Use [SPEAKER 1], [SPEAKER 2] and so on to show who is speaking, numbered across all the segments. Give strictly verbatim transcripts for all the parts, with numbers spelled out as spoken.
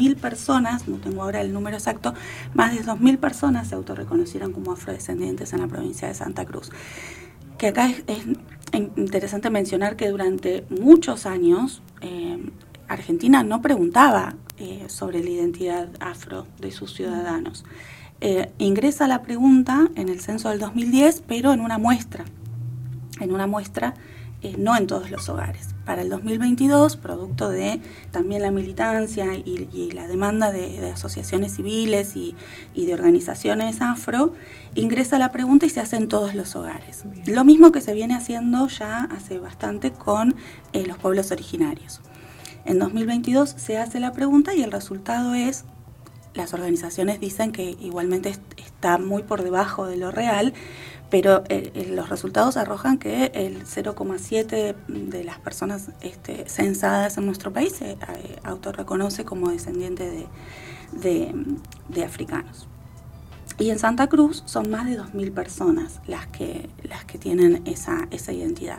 [SPEAKER 1] mil personas, no tengo ahora el número exacto, más de dos mil personas se autorreconocieron como afrodescendientes en la provincia de Santa Cruz. Que acá es, es interesante mencionar que durante muchos años eh, Argentina no preguntaba eh, sobre la identidad afro de sus ciudadanos. Eh, ingresa la pregunta en el censo del dos mil diez, pero en una muestra, en una muestra, eh, no en todos los hogares. Para el dos mil veintidós, producto de también la militancia y, y la demanda de, de asociaciones civiles y, y de organizaciones afro, ingresa la pregunta y se hace en todos los hogares. Lo mismo que se viene haciendo ya hace bastante con eh, los pueblos originarios. En dos mil veintidós se hace la pregunta y el resultado es, las organizaciones dicen que igualmente está muy por debajo de lo real, pero eh, los resultados arrojan que el cero coma siete de las personas este, censadas en nuestro país se eh, autorreconoce como descendiente de, de, de africanos. Y en Santa Cruz son más de dos mil personas las que, las que tienen esa, esa identidad.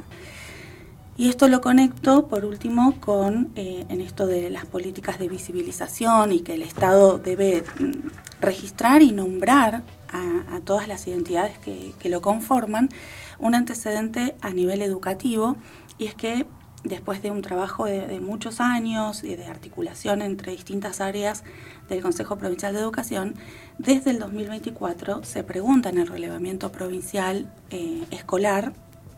[SPEAKER 1] Y esto lo conecto, por último, con eh, en esto de las políticas de visibilización y que el Estado debe mm, registrar y nombrar a, a todas las identidades que, que lo conforman, un antecedente a nivel educativo, y es que después de un trabajo de, de muchos años y de articulación entre distintas áreas del Consejo Provincial de Educación, desde el dos mil veinticuatro se pregunta en el relevamiento provincial eh, escolar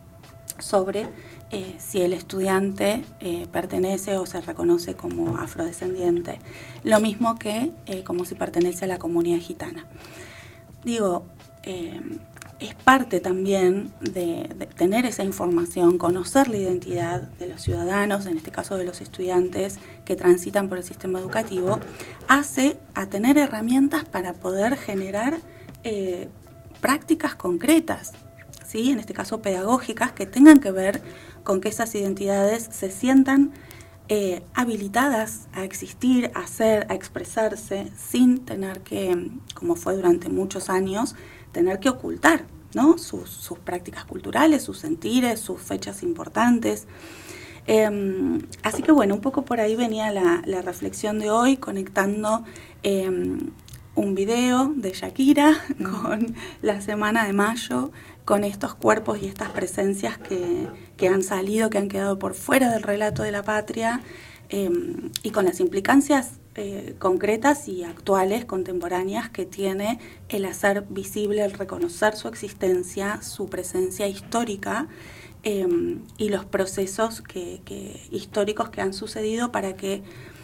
[SPEAKER 1] sobre eh, si el estudiante eh, pertenece o se reconoce como afrodescendiente, lo mismo que eh, como si pertenece a la comunidad gitana. Digo, eh, es parte también de, de tener esa información, conocer la identidad de los ciudadanos, en este caso de los estudiantes que transitan por el sistema educativo, hace a tener herramientas para poder generar eh, prácticas concretas, ¿sí? En este caso pedagógicas, que tengan que ver con que esas identidades se sientan eh, habilitadas a existir, a ser, a expresarse, sin tener que, como fue durante muchos años, tener que ocultar, ¿no? sus, sus prácticas culturales, sus sentires, sus fechas importantes. Eh, así que bueno, un poco por ahí venía la, la reflexión de hoy, conectando eh, un video de Shakira con la Semana de Mayo, con estos cuerpos y estas presencias que, que han salido, que han quedado por fuera del relato de la patria, eh, y con las implicancias eh, concretas y actuales, contemporáneas, que tiene el hacer visible, el reconocer su existencia, su presencia histórica, eh, y los procesos que, que, históricos que han sucedido para que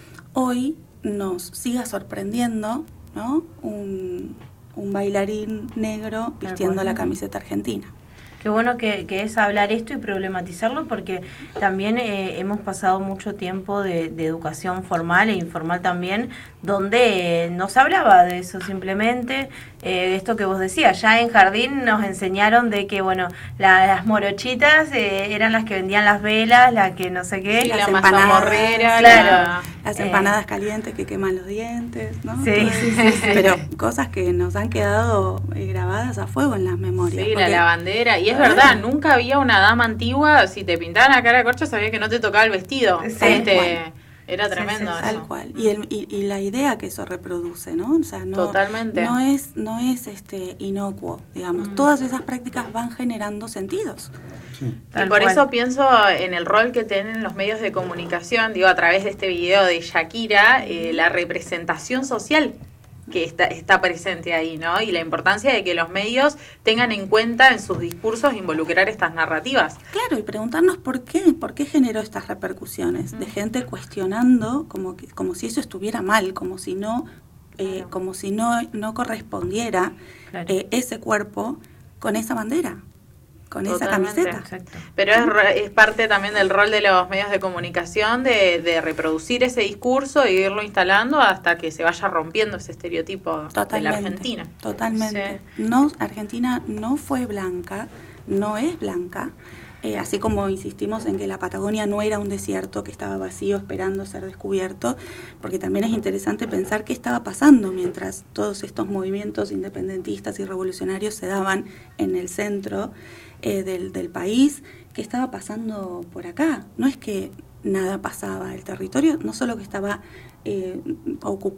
[SPEAKER 1] hoy nos siga sorprendiendo, ¿no? Un, un bailarín negro vistiendo la camiseta argentina.
[SPEAKER 2] Qué bueno que, que es hablar esto y problematizarlo, porque también eh, hemos pasado mucho tiempo de, de educación formal e informal también, donde eh, no se hablaba de eso simplemente, eh, esto que vos decías, ya en jardín nos enseñaron de que, bueno, la, las morochitas eh, eran las que vendían las velas, las que no sé qué,
[SPEAKER 1] sí,
[SPEAKER 2] las
[SPEAKER 1] la
[SPEAKER 2] mazamorrera,
[SPEAKER 1] claro,
[SPEAKER 2] la,
[SPEAKER 1] las empanadas eh, calientes que queman los dientes, ¿no?
[SPEAKER 2] Sí, sí, sí, sí.
[SPEAKER 1] Pero cosas que nos han quedado eh, grabadas a fuego en las memorias.
[SPEAKER 3] Sí, porque, la lavandera, y es verdad, nunca había una dama antigua, si te pintaban la cara de corcho sabías que no te tocaba el vestido.
[SPEAKER 1] Sí,
[SPEAKER 3] este, era tremendo,
[SPEAKER 1] sí, sí,
[SPEAKER 3] eso.
[SPEAKER 1] Tal cual. Y, el, y, y la idea que eso reproduce, ¿no? O sea, no,
[SPEAKER 3] Totalmente.
[SPEAKER 1] No es, no es este inocuo, digamos. Mm. Todas esas prácticas van generando sentidos.
[SPEAKER 3] Sí. Y por cual. Eso pienso en el rol que tienen los medios de comunicación, digo, a través de este video de Shakira, eh, la representación social que está, está presente ahí, ¿no? Y la importancia de que los medios tengan en cuenta en sus discursos involucrar estas narrativas.
[SPEAKER 1] Claro, y preguntarnos por qué, por qué generó estas repercusiones, mm. de gente cuestionando como que, como si eso estuviera mal, como si no, eh, claro. como si no, no correspondiera claro. eh, ese cuerpo con esa bandera, con Totalmente. Esa camiseta.
[SPEAKER 3] Exacto. Pero es, es parte también del rol de los medios de comunicación de, de reproducir ese discurso e irlo instalando hasta que se vaya rompiendo ese estereotipo Totalmente. De la Argentina.
[SPEAKER 1] Totalmente. Sí. No, Argentina no fue blanca, no es blanca, eh, así como insistimos en que la Patagonia no era un desierto que estaba vacío esperando ser descubierto, porque también es interesante pensar qué estaba pasando mientras todos estos movimientos independentistas y revolucionarios se daban en el centro Eh, del, del país, que estaba pasando por acá. No es que nada pasaba, el territorio no solo que estaba eh, ocupado,